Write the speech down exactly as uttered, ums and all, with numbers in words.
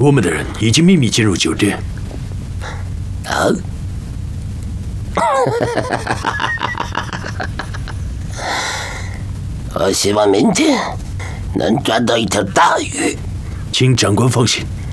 我们的人已经秘密进入酒店。 啊！我希望明天能抓到一条大鱼。 请长官放心，